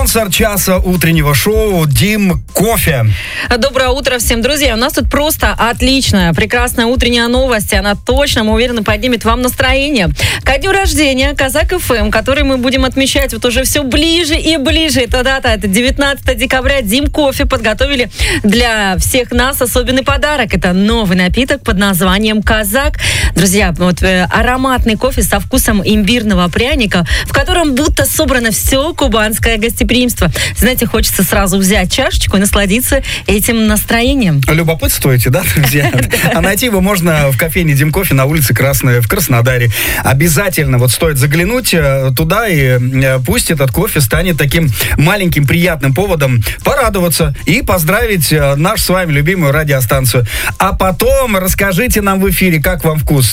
Спонсор часа утреннего шоу Дим Кофе. Доброе утро всем, друзья. У нас тут просто отличная, прекрасная утренняя новость. Она точно, мы уверены, поднимет вам настроение. Ко дню рождения Казак ФМ, который мы будем отмечать вот уже все ближе и ближе. Эта дата, это 19 декабря. Дим Кофе подготовили для всех нас особенный подарок. Это новый напиток под названием Казак. Друзья, вот ароматный кофе со вкусом имбирного пряника, в котором будто собрано все кубанское гостеприимство. Знаете, хочется сразу взять чашечку и насладиться этим настроением. Любопытствуете, да, друзья? А найти его можно в кофейне Дим Кофе на улице Красная в Краснодаре. Обязательно вот стоит заглянуть туда, и пусть этот кофе станет таким маленьким приятным поводом порадоваться и поздравить нашу с вами любимую радиостанцию. А потом расскажите нам в эфире, как вам вкус.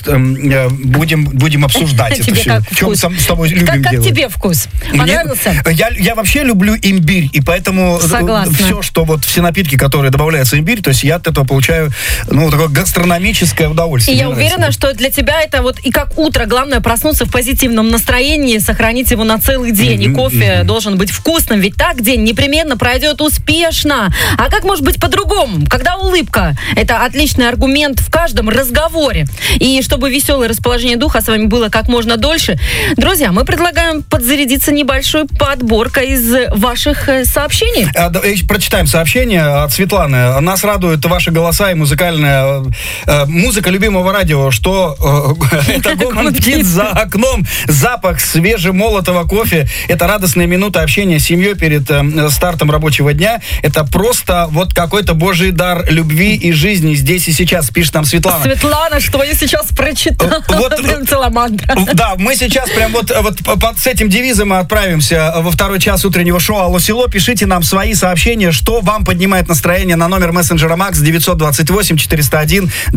Будем обсуждать это все. Что мы с тобой любим делать. Как тебе вкус? Понравился? Я вообще люблю имбирь, и поэтому все, что вот все напитки, которые добавляются имбирь, то есть я от этого получаю, такое гастрономическое удовольствие. И я уверена, что для тебя это вот и как утро, главное проснуться в позитивном настроении, сохранить его на целый день. И кофе должен быть вкусным, ведь так день непременно пройдет успешно. А как может быть по-другому? Когда улыбка – это отличный аргумент в каждом разговоре. И чтобы веселое расположение духа с вами было как можно дольше, друзья, мы предлагаем подзарядиться небольшой подборкой из ваших сообщений. Прочитаем сообщение от Светланы. Нас радуют ваши голоса и музыкальная музыка любимого радио, что это гомон птиц за окном, запах свежемолотого кофе. Это радостная минута общения с семьей перед стартом рабочего дня. Это просто вот какой-то божий дар любви и жизни здесь и сейчас, пишет нам Светлана. Светлана, что я сейчас прочитала. Целая мантра. Да, мы сейчас прям вот с этим девизом мы отправимся во второй час утреннего шоу «Алло, село». Пишите нам свои сообщения, что вам поднимает настроение на номер мессенджера Макс 928 401